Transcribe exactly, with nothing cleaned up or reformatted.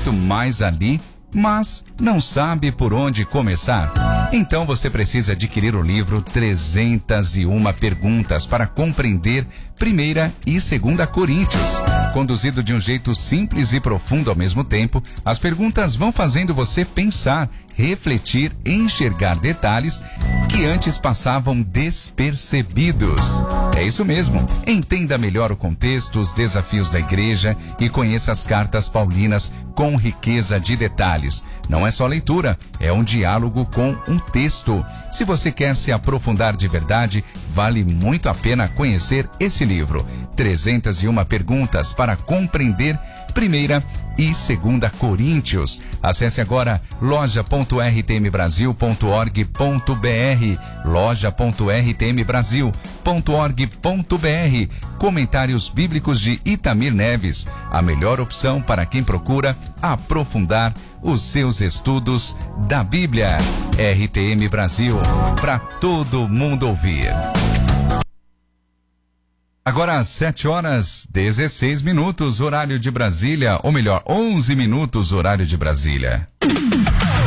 muito mais ali, mas não sabe por onde começar? Então você precisa adquirir o livro trezentas e uma Perguntas para compreender Primeira e Segunda Coríntios. Conduzido de um jeito simples e profundo ao mesmo tempo, as perguntas vão fazendo você pensar, refletir e enxergar detalhes que antes passavam despercebidos. É isso mesmo. Entenda melhor o contexto, os desafios da igreja e conheça as cartas paulinas com riqueza de detalhes. Não é só leitura, é um diálogo com um texto. Se você quer se aprofundar de verdade, vale muito a pena conhecer esse livro. trezentas e uma Perguntas para compreender Primeira e Segunda Coríntios. Acesse agora loja ponto r t m brasil ponto org ponto b r, loja ponto r t m brasil ponto org ponto b r. Comentários Bíblicos de Itamir Neves, a melhor opção para quem procura aprofundar os seus estudos da Bíblia. R T M Brasil, para todo mundo ouvir. Agora às sete horas dezesseis minutos, horário de Brasília, ou melhor, onze minutos, horário de Brasília.